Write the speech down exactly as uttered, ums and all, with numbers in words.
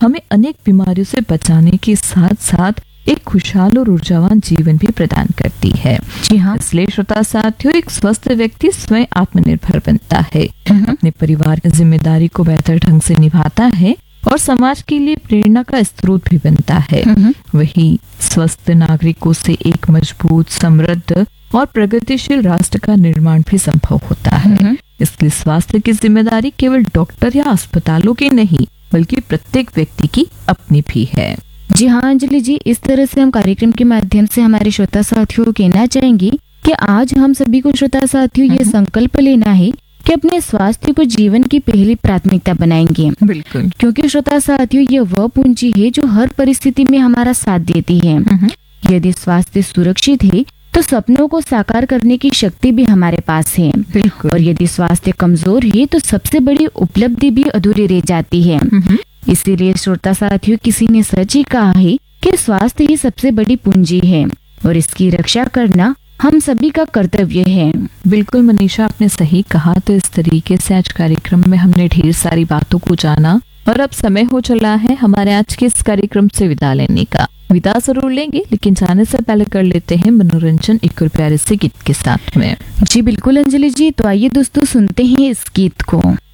हमें अनेक बीमारियों से बचाने के साथ साथ एक खुशहाल और ऊर्जावान जीवन भी प्रदान करती है। जी हाँ। इसलिए श्रोता साथियों, एक स्वस्थ व्यक्ति स्वयं आत्मनिर्भर बनता है, अपने परिवार की जिम्मेदारी को बेहतर ढंग से निभाता है और समाज के लिए प्रेरणा का स्रोत भी बनता है। वही स्वस्थ नागरिकों से एक मजबूत, समृद्ध और प्रगतिशील राष्ट्र का निर्माण भी संभव होता है। इसलिए स्वास्थ्य की जिम्मेदारी केवल डॉक्टर या अस्पतालों की नहीं, बल्कि प्रत्येक व्यक्ति की अपनी भी है। जी हाँ अंजलि जी, इस तरह से हम कार्यक्रम के माध्यम से हमारे श्रोता साथियों को कहना चाहेंगे कि आज हम सभी को श्रोता साथियों ये संकल्प लेना है कि अपने स्वास्थ्य को जीवन की पहली प्राथमिकता बनाएंगे। बिल्कुल, क्योंकि श्रोता साथियों ये वह पूंजी है जो हर परिस्थिति में हमारा साथ देती है। यदि स्वास्थ्य सुरक्षित है तो सपनों को साकार करने की शक्ति भी हमारे पास है। बिल्कुल। और यदि स्वास्थ्य कमजोर है तो सबसे बड़ी उपलब्धि भी अधूरी रह जाती है। इसीलिए श्रोता साथियों, किसी ने सच ही कहा है कि स्वास्थ्य ही सबसे बड़ी पूंजी है और इसकी रक्षा करना हम सभी का कर्तव्य है। बिल्कुल मनीषा, आपने सही कहा। तो इस तरीके से आज कार्यक्रम में हमने ढेर सारी बातों को जाना और अब समय हो चला है हमारे आज के इस कार्यक्रम से विदा लेने का। विदा जरूर लेंगे, लेकिन जाने से पहले कर लेते हैं मनोरंजन एक और प्यारे से गीत के साथ में। जी बिल्कुल अंजलि जी, तो आइए दोस्तों सुनते हैं इस गीत को।